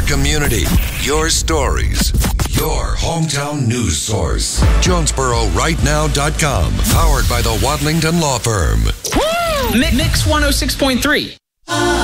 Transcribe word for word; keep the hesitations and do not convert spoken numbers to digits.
community, your stories, your hometown news source. Jonesboro Right Now dot com, powered by the Wadlington Law Firm. Mix one oh six point three.